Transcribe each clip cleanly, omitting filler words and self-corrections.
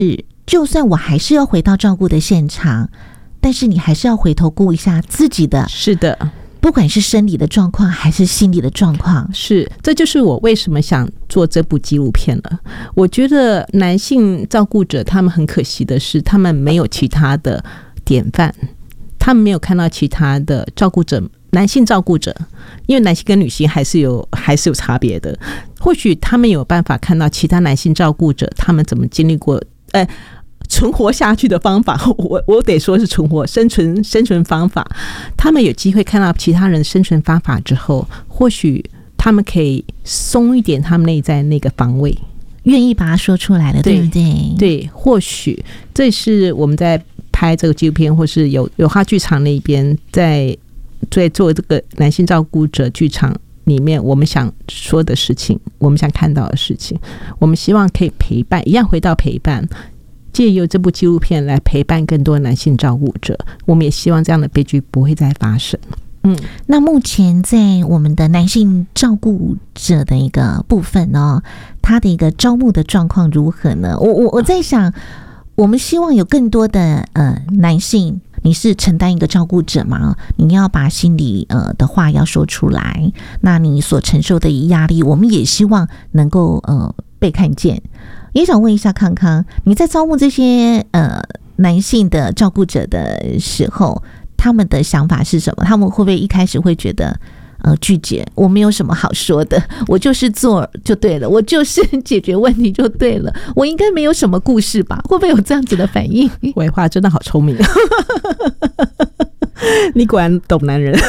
就算我还是要回到照顾的现场，但是你还是要回头顾一下自己的， 是的， 不管是生理的状况还是心理的状况。 是，这就是我为什么想做这部纪录片了。我觉得男性照顾者他们很可惜的是，他们没有其他的典范，他们没有看到其他的照顾者，男性照顾者，因为男性跟女性还是有差别的。或许他们有办法看到其他男性照顾者他们怎么经历过存活下去的方法，我得说是生存方法。他们有机会看到其他人生存方法之后，或许他们可以松一点他们内在那个防卫， 愿意把它说出来了，对不对？ 对，或许这是我们在拍这个纪录片，或是有哈剧场那边在做这个男性照顾者剧场里面我们想说的事情，我们想看到的事情，我们希望可以陪伴，一样回到陪伴，借由这部纪录片来陪伴更多男性照顾者。我们也希望这样的悲剧不会再发生。 那目前在我们的男性照顾者的一个部分呢，他的一个招募的状况如何呢？我在想，我们希望有更多的男性，你是承担一个照顾者嘛，你要把心里的话要说出来，那你所承受的压力，我们也希望能够被看见。也想问一下康康，你在招募这些男性的照顾者的时候，他们的想法是什么？他们会不会一开始会觉得拒绝，我没有什么好说的，我就是做就对了，我就是解决问题就对了，我应该没有什么故事吧？会不会有这样子的反应？ 伟华真的好聪明你果然懂男人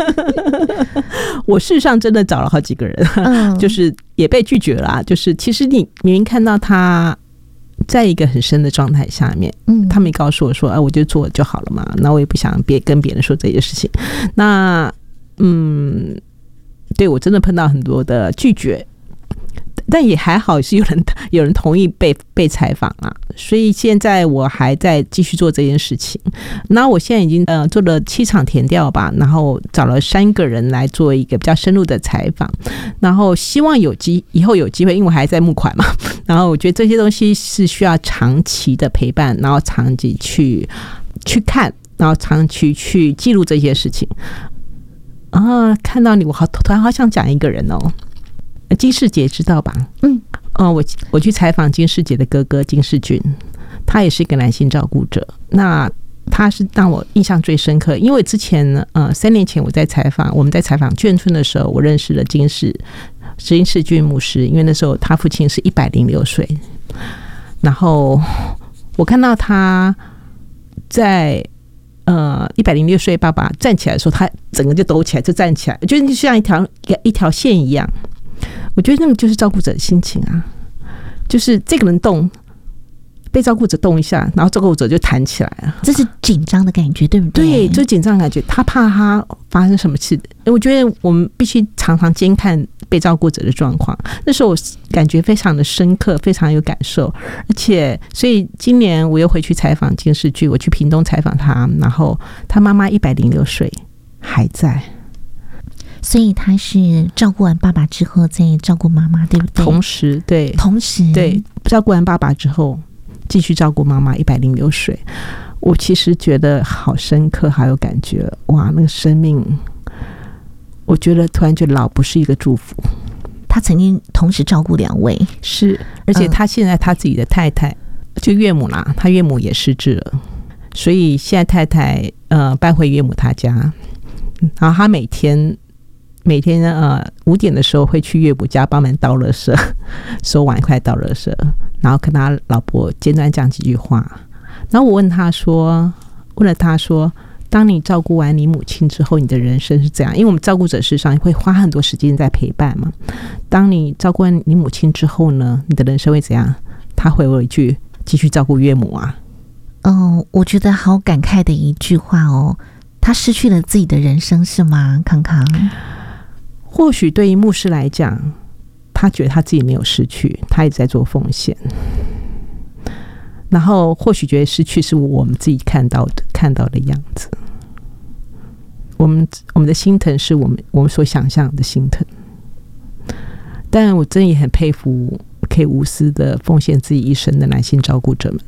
我事实上真的找了好几个人就是也被拒绝了就是其实你明明看到他在一个很深的状态下面，他们也告诉我说我就做就好了嘛，那我也不想跟别人说这些事情。那对，我真的碰到很多的拒绝，但也还好是有人同意被采访啊，所以现在我还在继续做这件事情。那我现在已经做了7场田调吧，然后找了3个人来做一个比较深入的采访，然后希望以后有机会，因为我还在募款嘛，然后我觉得这些东西是需要长期的陪伴，然后长期去看，然后长期去记录这些事情。看到你我突然好想讲一个人哦，金世杰知道吧？我去采访金世杰的哥哥金世俊，他也是一个男性照顾者。那他是让我印象最深刻，因为之前3年前我们在采访眷村的时候，我认识了金世俊牧师，因为那时候他父亲是106岁，然后我看到他在106岁爸爸站起来的时候，他整个就抖起来，就站起来，就像一条线一样。我觉得那个就是照顾者的心情啊，就是这个人动，被照顾者动一下，然后照顾者就弹起来了， 这是紧张的感觉，对不对？ 对，就是紧张的感觉，他怕他发生什么事。我觉得我们必须常常监看被照顾者的状况。那时候我感觉非常的深刻，非常有感受，而且所以今年我又回去采访金世俊，我去屏东采访他，然后他妈妈106岁还在。 所以他是照顾完爸爸之后再照顾妈妈，对不对？同时对照顾完爸爸之后继续照顾妈妈106岁。我其实觉得好深刻，好有感觉。哇，那个生命，我觉得突然觉得老不是一个祝福。他曾经同时照顾2位， 是，而且他现在他自己的太太就岳母啦，他岳母也失智了，所以现在太太搬回岳母他家，然后他每天5点的时候会去岳母家帮忙倒垃圾，收碗筷倒垃圾，然后跟他老婆简短讲几句话。然后我问了他说，当你照顾完你母亲之后，你的人生是怎样？因为我们照顾者事实上会花很多时间在陪伴嘛。当你照顾完你母亲之后呢，你的人生会怎样？他回我一句：继续照顾岳母啊。 我觉得好感慨的一句话哦。他失去了自己的人生是吗，康康？ 或许对于牧师来讲，他觉得他自己没有失去，他也在做奉献。然后或许觉得失去是我们自己看到的样子。我们的心疼是我们所想象的心疼。但我真的也很佩服可可以无私的奉献自己一生的男性照顾者们。